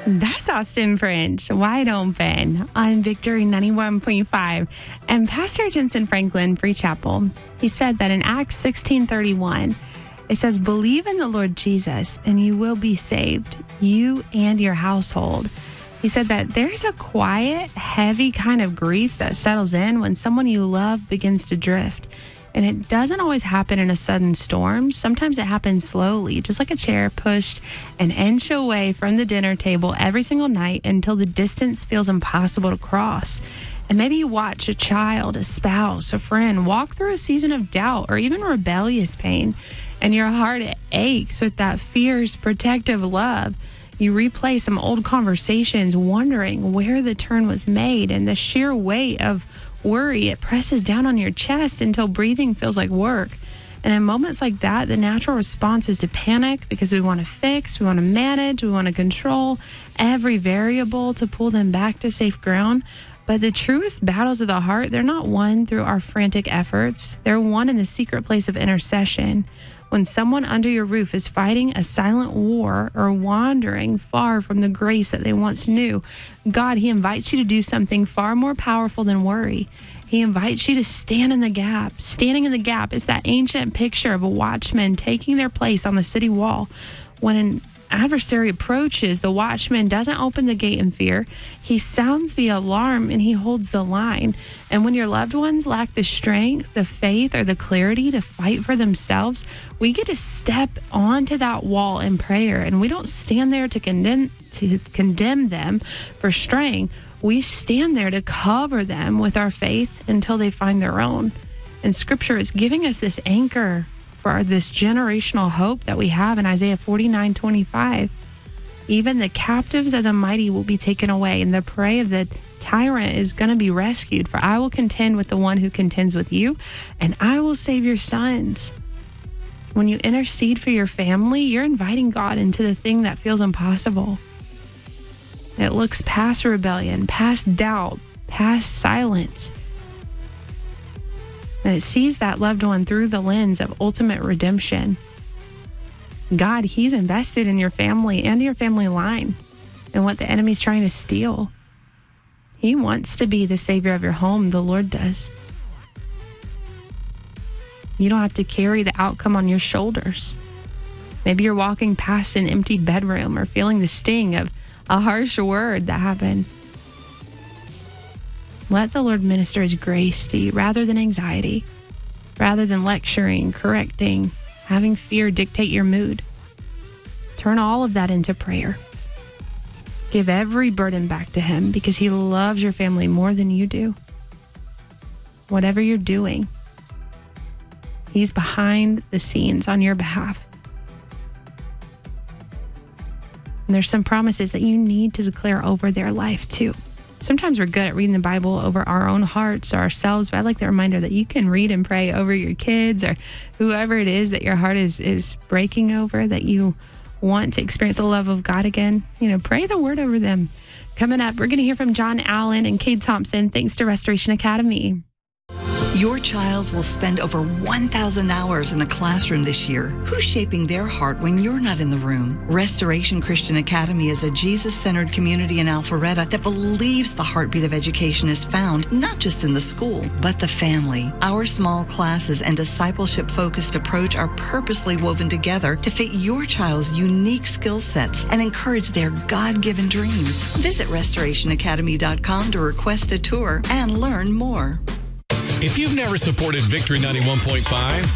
That's Austin French, Wide Open, on Victory 91.5. And Pastor Jensen Franklin, Free Chapel, he said that in Acts 16:31, it says, "Believe in the Lord Jesus, and you will be saved, you and your household." He said that there's a quiet, heavy kind of grief that settles in when someone you love begins to drift. And it doesn't always happen in a sudden storm. Sometimes it happens slowly, just like a chair pushed an inch away from the dinner table every single night until the distance feels impossible to cross. And maybe you watch a child, a spouse, a friend walk through a season of doubt or even rebellious pain, and your heart aches with that fierce, protective love. You replay some old conversations, wondering where the turn was made, and the sheer weight of worry, it presses down on your chest until breathing feels like work. And in moments like that, the natural response is to panic because we want to fix, we want to manage, we want to control every variable to pull them back to safe ground. But the truest battles of the heart, they're not won through our frantic efforts. They're won in the secret place of intercession. When someone under your roof is fighting a silent war or wandering far from the grace that they once knew, God, He invites you to do something far more powerful than worry. He invites you to stand in the gap. Standing in the gap is that ancient picture of a watchman taking their place on the city wall. When an adversary approaches, the watchman doesn't open the gate in fear. He sounds the alarm and he holds the line. And when your loved ones lack the strength, the faith, or the clarity to fight for themselves, we get to step onto that wall in prayer. And we don't stand there to condemn them for straying. We stand there to cover them with our faith until they find their own. And Scripture is giving us this anchor for this generational hope that we have in Isaiah 49:25. Even the captives of the mighty will be taken away, and the prey of the tyrant is going to be rescued. For I will contend with the one who contends with you, and I will save your sons. When you intercede for your family, you're inviting God into the thing that feels impossible. It looks past rebellion, past doubt, past silence. And it sees that loved one through the lens of ultimate redemption. God, He's invested in your family and your family line and what the enemy's trying to steal. He wants to be the savior of your home. The Lord does. You don't have to carry the outcome on your shoulders. Maybe you're walking past an empty bedroom or feeling the sting of a harsh word that happened. Let the Lord minister His grace to you rather than anxiety, rather than lecturing, correcting, having fear dictate your mood. Turn all of that into prayer. Give every burden back to Him because He loves your family more than you do. Whatever you're doing, He's behind the scenes on your behalf. And there's some promises that you need to declare over their life too. Sometimes we're good at reading the Bible over our own hearts or ourselves, but I like the reminder that you can read and pray over your kids or whoever it is that your heart is breaking over, that you want to experience the love of God again. Pray the word over them. Coming up, we're going to hear from John Allen and Cade Thompson, thanks to Restoration Academy. Your child will spend over 1,000 hours in a classroom this year. Who's shaping their heart when you're not in the room? Restoration Christian Academy is a Jesus-centered community in Alpharetta that believes the heartbeat of education is found not just in the school, but the family. Our small classes and discipleship-focused approach are purposely woven together to fit your child's unique skill sets and encourage their God-given dreams. Visit restorationacademy.com to request a tour and learn more. If you've never supported Victory 91.5,